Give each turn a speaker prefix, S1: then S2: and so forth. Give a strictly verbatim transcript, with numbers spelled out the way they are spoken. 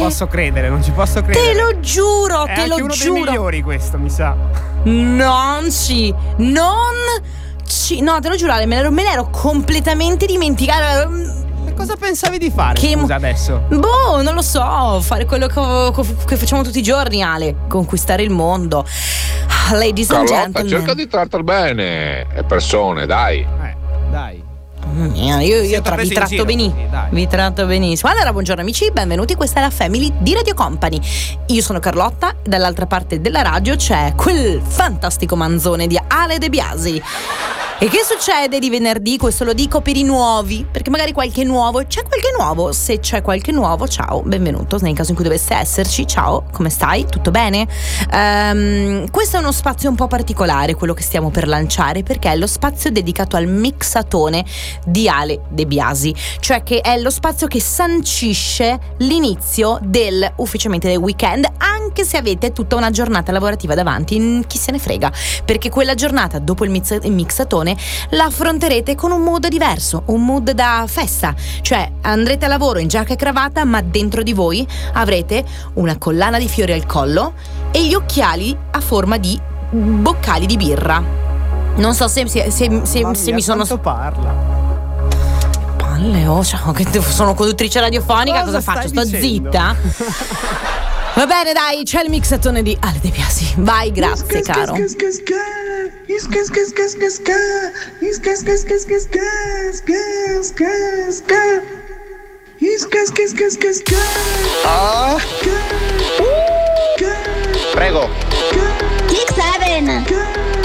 S1: posso credere, non ci posso credere.
S2: Te lo giuro,
S1: È
S2: te
S1: anche
S2: lo
S1: uno
S2: giuro.
S1: dei migliori questo, mi sa.
S2: Non ci, non ci, no, te lo giuro, Ale, me l'ero, me l'ero completamente dimenticata.
S1: E cosa pensavi di fare,
S2: Che-
S1: scusa, adesso?
S2: Boh, non lo so, fare quello che, che facciamo tutti i giorni, Ale, conquistare il mondo. Ah, Ladies and
S3: Carlotta,
S2: gentlemen.
S3: cerca di trattar bene le persone, dai.
S1: Eh, dai.
S2: Mamma mia, io, io
S1: Siete
S2: tra, vi
S1: presi in
S2: tratto
S1: giro
S2: benissimo.
S1: così, dai.
S2: Vi tratto benissimo. Allora, buongiorno amici, benvenuti. Questa è la Family di Radio Company. Io sono Carlotta, dall'altra parte della radio c'è quel fantastico manzone di Ale De Biasi. E che succede di venerdì? Questo lo dico per i nuovi, perché magari qualche nuovo, c'è qualche nuovo? Se c'è qualche nuovo, ciao, benvenuto. Nel caso in cui dovesse esserci, ciao, come stai? Tutto bene? Um, questo è uno spazio un po' particolare, quello che stiamo per lanciare, perché è lo spazio dedicato al mixatone di Ale De Biasi, cioè che è lo spazio che sancisce l'inizio del, ufficialmente del weekend, anche se avete tutta una giornata lavorativa davanti, chi se ne frega, perché quella giornata dopo il, mix- il mixatone la affronterete con un mood diverso, un mood da festa, cioè andrete a lavoro in giacca e cravatta, ma dentro di voi avrete una collana di fiori al collo e gli occhiali a forma di boccali di birra. Non so se, se, se, se,
S1: Mamma
S2: se
S1: mia,
S2: mi sono
S1: quanto parla.
S2: palle, oh, ciao, che sono conduttrice radiofonica, cosa,
S1: Cosa
S2: faccio?
S1: stai
S2: Sto
S1: dicendo?
S2: zitta? Va bene, dai, c'è il mixatone di Ale De Biasi. Vai, grazie, caro.
S3: Ah, prego.
S4: Six, seven.